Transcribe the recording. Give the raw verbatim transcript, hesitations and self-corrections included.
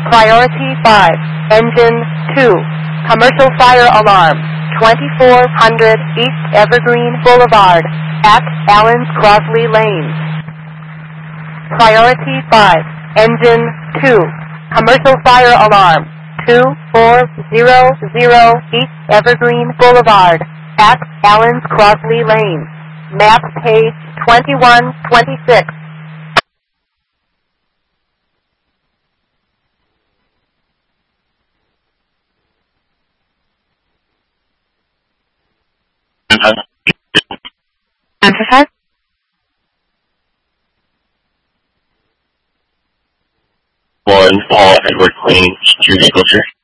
Priority five, Engine two, Commercial Fire Alarm, twenty-four hundred East Evergreen Boulevard, at Allen's Crossley Lanes. Priority five, Engine two, Commercial Fire Alarm, two four zero zero East Evergreen Boulevard, at Allen's Crossley Lanes. Map page twenty-one twenty-six. Emphasize. One Paul Edward Queen, Studio Culture.